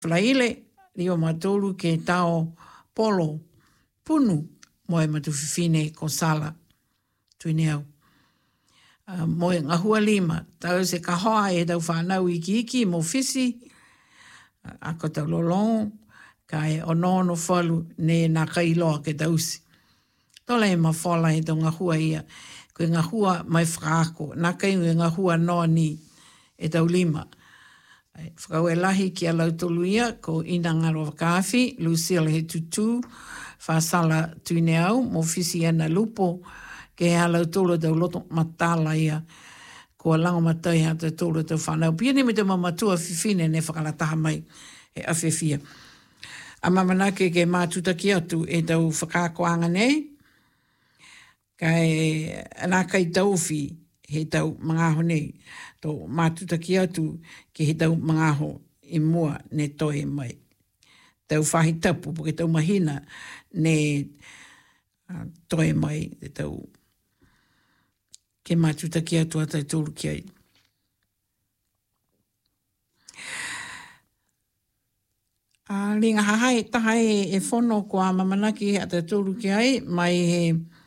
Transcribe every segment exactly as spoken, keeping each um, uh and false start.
Flaile, rio matolu ke tao polo punu moe matufifine ko sala tuineau. Uh, moe ngahua lima, tau se kahoa e tau whanau iki iki mo fisi, uh, ako tau lolong, ka e onono whalu ne nā kailoa ke tausi. Tole e mawhala e tau ngahua ia, koe ngahua mai whakaako, nā kaingu e ngahua noa ni e tau lima. Whakau e lahi ki a lautolu ia, ko ina ngaro wakawhi, Lucille he tutu, whasala tuine au, mo fisi ana lupo, ke he lautolu tau loto matala ia, ko a lango matai ha tau tolu tau whanau. Pia ni me te mamatua fifine ne whakalataha mai e awhewhia. A mamanake ke mātutaki atu e tau whakakoanga nei, kai anā kai tauwhi he tau mangaho nei, tō mātutaki atu ke he tau mangaho i mua ne toe mai. Tau whahi tapu, porque tau mahina ne uh, toe mai, te tau ke mātutaki atu a tai tōru ki ai. Uh, Ringa hahai, taha e, e whono ko a mamanaki a tai tōru ki ai, mai he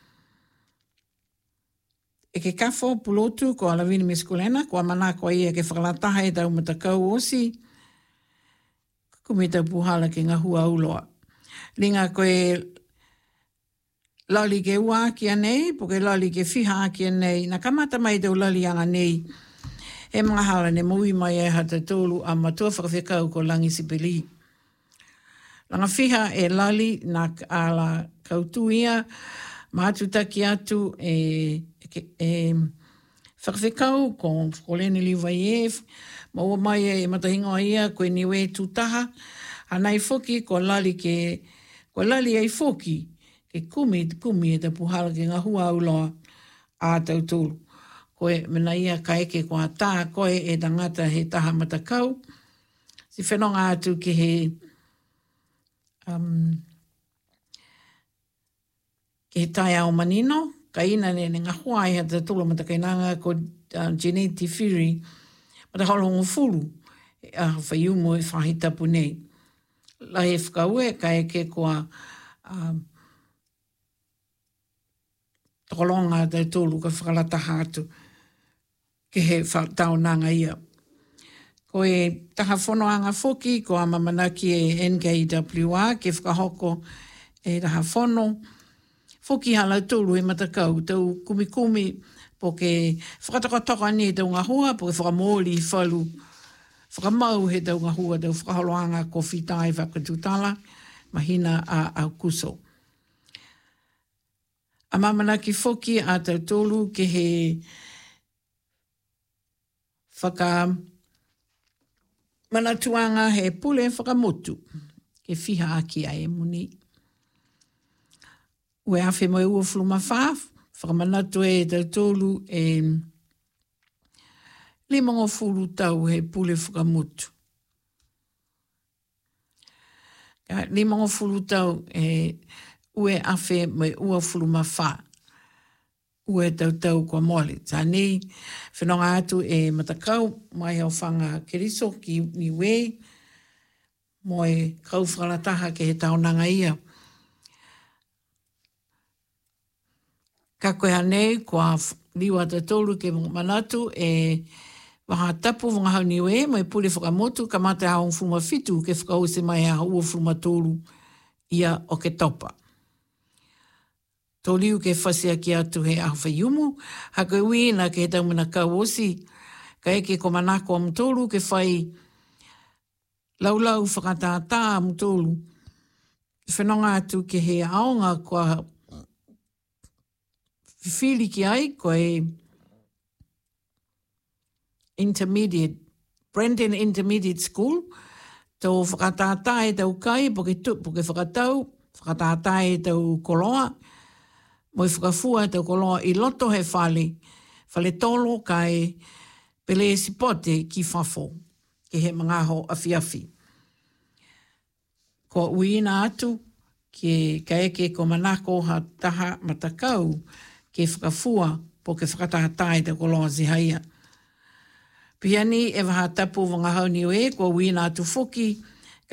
e ke kafo pulotu ko a lawini meskulena, ko a manako ia ke whakalataha e tau matakau osi, ko me tau puhala ke ngahua uloa. Ringa koe lali ke ua aki anei, po ke lali ke whiha aki anei, na kamata mai tau lali anga nei, e mga hala ne mui mai e hata tōlu a matua whakawhekau ko langi sipeli. Langa whiha e lali na ala kautuia, mātutaki atu e e whakawhekau ko whakolene liwai e, maua mai e matahingoa ia koe niwe tūtaha, anai foki ko lali ke, ko lali ai foki, ke kumi, kumi e te puhala ke ngahua auloa a tau tūru. Koe mena ia ka eke ko a tā koe e tangata he taha matakau, si whenonga atu ke he um, ke he tai au manino, ka ina ne ne ngahua e hata tula matakainanga ko uh, Geneti Whiri, mata holongo fulu, a uh, whaiumo e whahitapu nei. La he whakaue, ka eke koa um, tokolonga tai tolu ka whakalataha atu ke he taonanga ia. Ko e taha whonoanga whoki, ko a mamanaki e N K W A, ke whakahoko e taha whono, Whoki hala tūru e matakau, tau kumi kumi, po ke whakatakataka ni tau ngahua, po ke whakamōli i whalu, whakamau he tau ngahua, tau whakaholoanga ko whitai whakatutala, mahina a au kuso. A mamanaki whoki a tau tūru ke he whaka manatuanga he pule whakamotu, ke whiha aki a e muni. Ue awhi moe ua fluma whaaf, whakamanatu e tau tōlu e limongo fulu tau he pule whakamutu. Limongo fulu tau e ue awhi moe ua fluma whaa. Ue tau tau kua mole. Tā nei, whenonga atu e matakau, mai au whanga keriso ki ni wei, moe kau whakalataha ke he taonanga ia. Ka koe hanei, kua liwa te tolu ke manatu e waha tapu wanga hau niwe, mai pule whakamotu, ka mate hao fuma fitu ke whakause mai a ua fuma tolu ia o ke topa. Toliu ke whasia ki atu he ahu whaiumu, haka uina ke he taumana kauosi, ka eke ko manako am tolu ke whai laulau whakatātā am tolu. Whenonga atu ke he aonga kua whiwhiri ki ai, ko e intermediate, Brandon Intermediate School, tau whakatātā e tau kai, po ke, po ke whakatau, whakatātā e tau koloa, mo i whakafua e tau koloa i loto he whale, whale tolo kai pele e sipote ki whafo, ke he mangaho awhiawhi. Ko uina atu, ke ka eke ko manako ha taha matakau, ke whakafua po ke whakatātai te koloa zihaia. Piani e waha tapu wanga hau niwe, ko wina atu whoki,